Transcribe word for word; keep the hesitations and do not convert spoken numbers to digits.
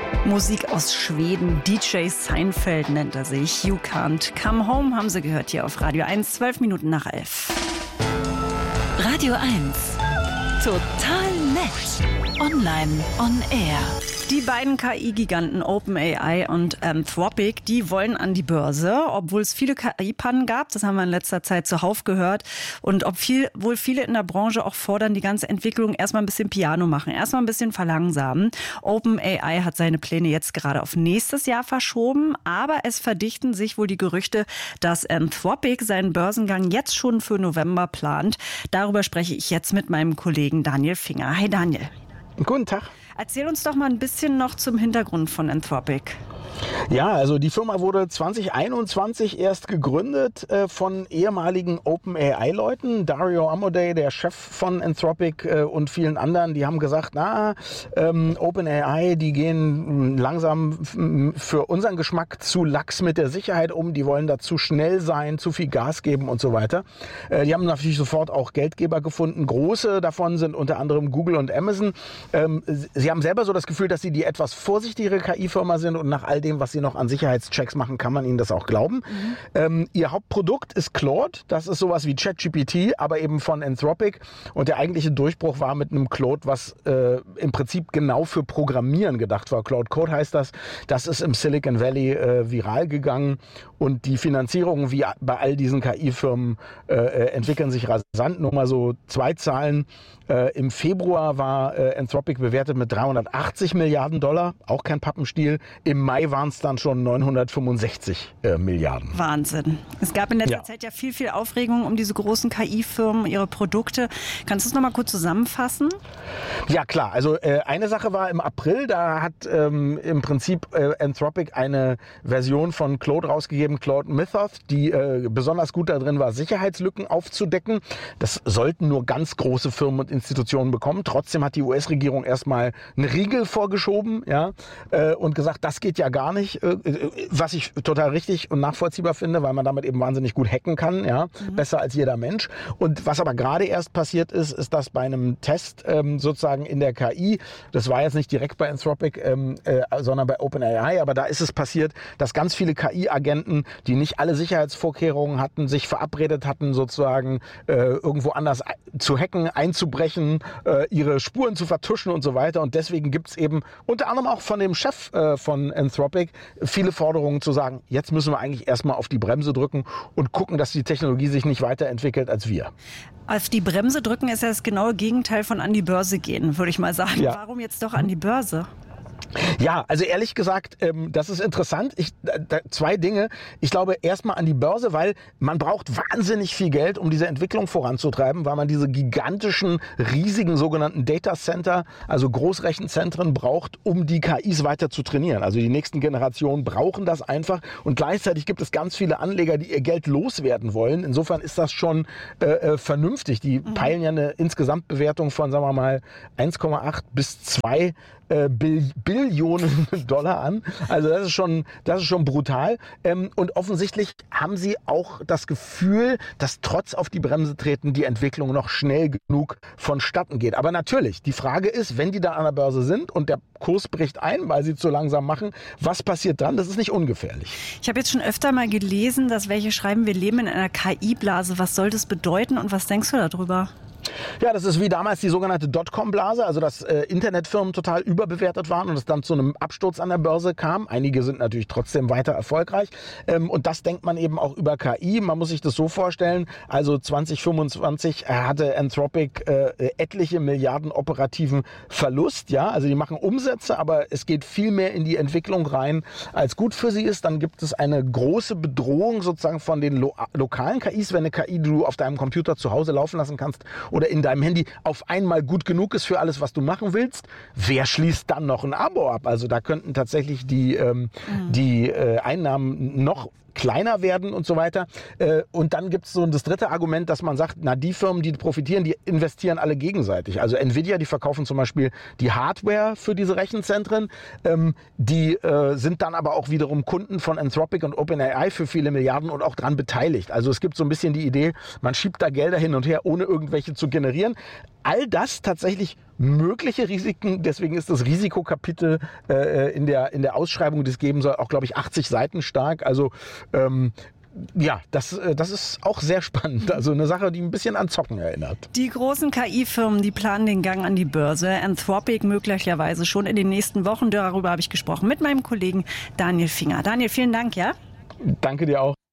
Musik aus Schweden. D J Seinfeld nennt er sich. You Can't Come Home haben Sie gehört hier auf Radio eins, zwölf Minuten nach elf. Radio eins. Total nett. Online on Air. Die beiden K I-Giganten OpenAI und Anthropic, die wollen an die Börse, obwohl es viele K I-Pannen gab, das haben wir in letzter Zeit zuhauf gehört, und ob viel, wohl viele in der Branche auch fordern, die ganze Entwicklung erstmal ein bisschen Piano machen, erstmal ein bisschen verlangsamen. OpenAI hat seine Pläne jetzt gerade auf nächstes Jahr verschoben, aber es verdichten sich wohl die Gerüchte, dass Anthropic seinen Börsengang jetzt schon für November plant. Darüber spreche ich jetzt mit meinem Kollegen Daniel Finger. Hi Daniel. Guten Tag. Erzähl uns doch mal ein bisschen noch zum Hintergrund von Anthropic. Ja, also die Firma wurde zwanzig einundzwanzig erst gegründet äh, von ehemaligen OpenAI-Leuten. Dario Amodei, der Chef von Anthropic äh, und vielen anderen, die haben gesagt, na, ähm, OpenAI, die gehen langsam f- für unseren Geschmack zu lax mit der Sicherheit um. Die wollen da zu schnell sein, zu viel Gas geben und so weiter. Äh, die haben natürlich sofort auch Geldgeber gefunden. Große davon sind unter anderem Google und Amazon. Ähm, sie haben selber so das Gefühl, dass sie die etwas vorsichtigere K I-Firma sind und nach all dem, was sie noch an Sicherheitschecks machen, kann man ihnen das auch glauben. Mhm. Ähm, ihr Hauptprodukt ist Claude. Das ist sowas wie ChatGPT, aber eben von Anthropic. Und der eigentliche Durchbruch war mit einem Claude, was äh, im Prinzip genau für Programmieren gedacht war. Claude Code heißt das. Das ist im Silicon Valley äh, viral gegangen. Und die Finanzierungen wie bei all diesen K I-Firmen äh, entwickeln sich rasant. Nur mal so zwei Zahlen. Äh, Im Februar war äh, Anthropic bewertet mit dreihundertachtzig Milliarden Dollar. Auch kein Pappenstiel. Im Mai waren es dann schon neunhundertfünfundsechzig äh, Milliarden. Wahnsinn. Es gab in letzter ja. Zeit ja viel, viel Aufregung um diese großen K I-Firmen, ihre Produkte. Kannst du es noch mal kurz zusammenfassen? Ja, klar. Also äh, eine Sache war im April, da hat ähm, im Prinzip äh, Anthropic eine Version von Claude rausgegeben, Claude Mythos, die äh, besonders gut darin war, Sicherheitslücken aufzudecken. Das sollten nur ganz große Firmen und Institutionen bekommen. Trotzdem hat die U S-Regierung erstmal einen Riegel vorgeschoben, ja, äh, und gesagt, das geht ja gar nicht, äh, was ich total richtig und nachvollziehbar finde, weil man damit eben wahnsinnig gut hacken kann, ja, mhm. besser als jeder Mensch. Und was aber gerade erst passiert ist, ist, dass bei einem Test ähm, sozusagen in der K I, das war jetzt nicht direkt bei Anthropic, ähm, äh, sondern bei OpenAI, aber da ist es passiert, dass ganz viele K I-Agenten, die nicht alle Sicherheitsvorkehrungen hatten, sich verabredet hatten, sozusagen äh, irgendwo anders zu hacken, einzubrechen, äh, ihre Spuren zu vertuschen und so weiter. Und deswegen gibt es eben unter anderem auch von dem Chef äh, von Anthropic viele Forderungen zu sagen, jetzt müssen wir eigentlich erstmal auf die Bremse drücken und gucken, dass die Technologie sich nicht weiterentwickelt als wir. Auf die Bremse drücken ist ja das genaue Gegenteil von an die Börse gehen, würde ich mal sagen. Ja. Warum jetzt doch an die Börse? Ja, also ehrlich gesagt, ähm, das ist interessant. Ich, da, zwei Dinge. Ich glaube erstmal an die Börse, weil man braucht wahnsinnig viel Geld, um diese Entwicklung voranzutreiben, weil man diese gigantischen, riesigen sogenannten Data Center, also Großrechenzentren braucht, um die K Is weiter zu trainieren. Also die nächsten Generationen brauchen das einfach und gleichzeitig gibt es ganz viele Anleger, die ihr Geld loswerden wollen. Insofern ist das schon äh, vernünftig. Die mhm. peilen ja eine Insgesamtbewertung von, sagen wir mal, eins Komma acht bis zwei Äh, Bill- Billionen Dollar an. Also das ist schon, das ist schon brutal. Ähm, und offensichtlich haben sie auch das Gefühl, dass trotz auf die Bremse treten die Entwicklung noch schnell genug vonstatten geht. Aber natürlich, die Frage ist, wenn die da an der Börse sind und der Kurs bricht ein, weil sie zu langsam machen, was passiert dann? Das ist nicht ungefährlich. Ich habe jetzt schon öfter mal gelesen, dass welche schreiben, wir leben in einer K I-Blase. Was soll das bedeuten und was denkst du darüber? Ja, das ist wie damals die sogenannte Dotcom-Blase, also dass äh, Internetfirmen total überbewertet waren und es dann zu einem Absturz an der Börse kam. Einige sind natürlich trotzdem weiter erfolgreich. Ähm, und das denkt man eben auch über K I. Man muss sich das so vorstellen, also zwanzig fünfundzwanzig hatte Anthropic äh, etliche Milliarden operativen Verlust. Ja, also die machen Umsätze, aber es geht viel mehr in die Entwicklung rein, als gut für sie ist. Dann gibt es eine große Bedrohung sozusagen von den lo- lokalen K Is, wenn eine K I, die du auf deinem Computer zu Hause laufen lassen kannst, oder in deinem Handy auf einmal gut genug ist für alles, was du machen willst, wer schließt dann noch ein Abo ab? Also da könnten tatsächlich die, ähm, mhm. die äh, Einnahmen noch kleiner werden und so weiter. Und dann gibt es so das dritte Argument, dass man sagt, na die Firmen, die profitieren, die investieren alle gegenseitig. Also Nvidia, die verkaufen zum Beispiel die Hardware für diese Rechenzentren. Die sind dann aber auch wiederum Kunden von Anthropic und OpenAI für viele Milliarden und auch dran beteiligt. Also es gibt so ein bisschen die Idee, man schiebt da Gelder hin und her, ohne irgendwelche zu generieren. All das tatsächlich mögliche Risiken. Deswegen ist das Risikokapitel äh, in der, in der Ausschreibung, die es geben soll, auch, glaube ich, achtzig Seiten stark. Also ähm, ja, das, das ist auch sehr spannend. Also eine Sache, die ein bisschen an Zocken erinnert. Die großen K I-Firmen, die planen den Gang an die Börse. Anthropic möglicherweise schon in den nächsten Wochen. Darüber habe ich gesprochen mit meinem Kollegen Daniel Finger. Daniel, vielen Dank, ja? Danke dir auch.